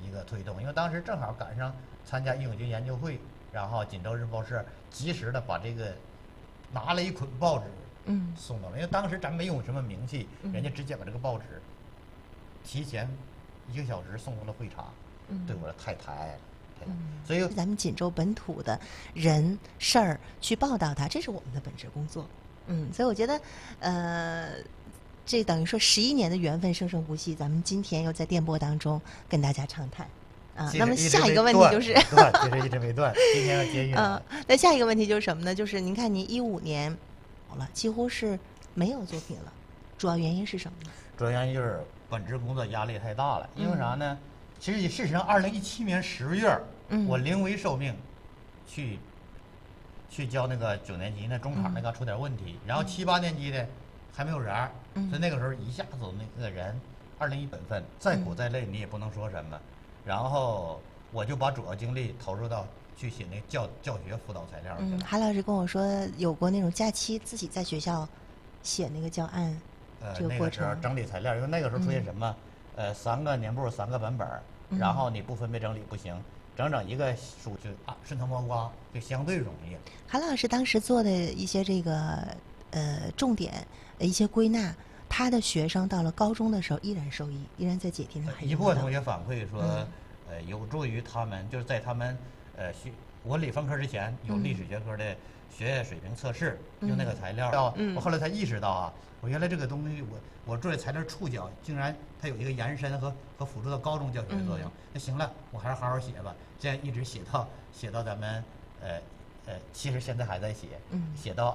一个推动，因为当时正好赶上参加义勇军研究会，然后锦州日报社及时的把这个拿了一捆报纸，送到了，因为当时咱没有什么名气，人家直接把这个报纸提前1个小时送到了会场，对我太爱了。所以咱们锦州本土的人事儿去报道它，这是我们的本职工作。所以我觉得，这等于说11年的缘分生生不息，咱们今天又在电波当中跟大家畅谈啊。那么下一个问题就是其实一直没断，今天要接运了。 那下一个问题就是什么呢？就是您看您15年好了，几乎是没有作品了，主要原因是什么呢？ 主要原因就是本职工作压力太大了，因为啥呢？其实事实上2017年10月，我临危受命，去教那个9年级那中考那个出点问题，然后7、8年级的还没有人，所以那个时候一下子那个人2011本分，再苦再累你也不能说什么，然后我就把主要精力投入到去写那教学辅导材料。 韩老师跟我说有过那种假期自己在学校写那个教案，这个过程。 那个时候整理材料，因为那个时候出现什么，3个年簿3个版本，然后你不分别整理不行。整一个书就顺藤摸瓜就相对容易。 韩老师当时做的一些这个重点一些归纳，他的学生到了高中的时候依然受益，依然在解题上还一部分同学反馈说，有助于他们就是在他们文理分科之前有历史学科的学业水平测试，用那个材料。我后来才意识到我原来这个东西我做的材料触角竟然它有一个延伸和辅助到高中教学的作用。那行了，我还是好好写吧，这样一直写到咱们其实现在还在写，写到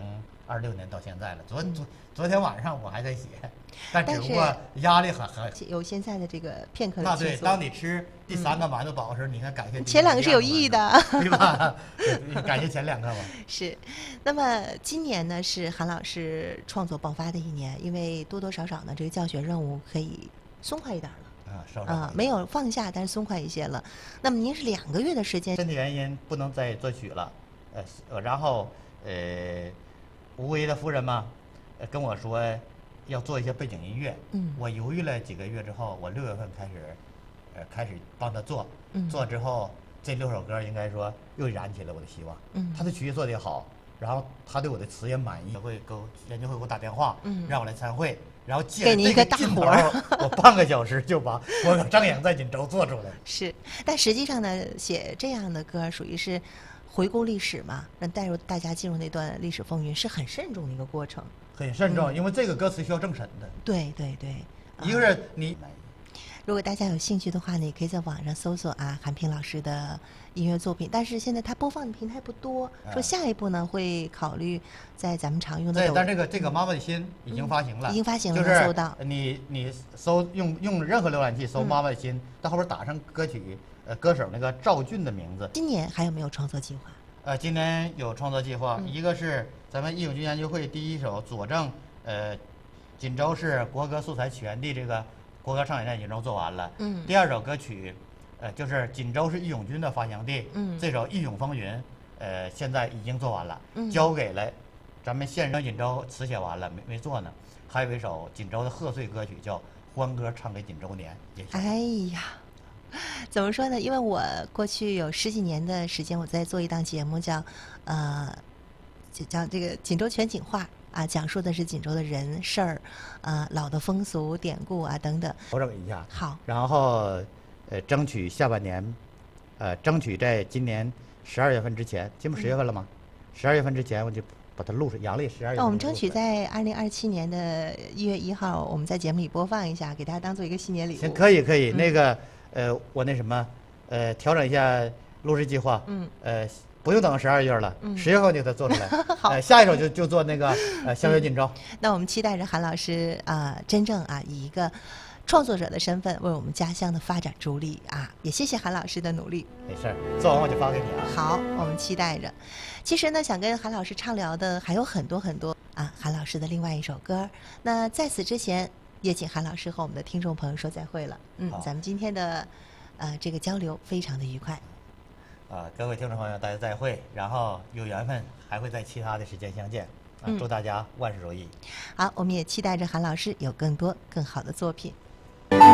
2026年到现在了。昨天晚上我还在写，但只不过压力很有现在的这个片刻的那对，当你吃第3个馒头饱的时候，你看感谢前2个是有意义的， 对吧？感谢前2个吧。 是，那么今年呢是韩老师创作爆发的一年，因为多多少少呢这个教学任务可以松快一点了。没有放下，但是松快一些了。那么您是2个月的时间， 身体原因不能再作曲了，然后吴为的夫人嘛，跟我说要做一些背景音乐。我犹豫了几个月之后，我6月份开始帮他做，做之后这6首歌应该说又燃起了我的希望。他的曲做得也好，然后他对我的词也满意，研究会给我打电话，让我来参会。然后借着这个劲头，我半个小时就把我张扬在锦州做出来了。 是，但实际上呢，写这样的歌属于是回顾历史嘛，让带入大家进入那段历史风云，是很慎重的一个过程。 很慎重，因为这个歌词需要正审的。 对， 一个是你。 如果大家有兴趣的话呢，也可以在网上搜索韩平老师的音乐作品，但是现在他播放的平台不多。说下一步呢会考虑在咱们常用的对，但这个妈妈的心已经发行了， 已经发行了， 就是搜到。 你搜用任何浏览器搜妈妈的心，到后边打上歌曲歌手那个赵俊的名字。 今年还有没有创作计划？ 今年有创作计划，一个是咱们义勇军研究会第1首佐证锦州市国歌素材起源地这个国歌唱演在锦州做完了。第2首歌曲就是锦州是义勇军的发祥地，这首《义勇风云》现在已经做完了，交给了咱们县城锦州，词写完了没做呢。还有一首锦州的贺岁歌曲叫《欢歌唱给锦州年》。 哎呀，怎么说呢？因为我过去有10几年的时间，我在做一档节目叫这个锦州全景话。讲述的是锦州的人事儿，老的风俗典故等等。 调整一下， 好。 然后争取下半年，争取在今年12月份之前，今不10月份了吗？12月份之前我就把它录上，阳历12月份。 那我们争取在2027年的1月1号，我们在节目里播放一下，给大家当做一个新年礼物。 行，可以。那个我那什么调整一下录制计划。不用等12月了，10月份就得做出来。 好， 下一首就做那个校园锦州。 那我们期待着韩老师真正以一个创作者的身份为我们家乡的发展助力也谢谢韩老师的努力。 没事，做完我就发给你啊。 好，我们期待着。其实呢，想跟韩老师畅聊的还有很多韩老师的另外一首歌。那在此之前，也请韩老师和我们的听众朋友说再会了。咱们今天的这个交流非常的愉快。 各位听众朋友，大家再会，然后有缘分还会在其他的时间相见。祝大家万事如意。 好，我们也期待着韩老师有更多更好的作品。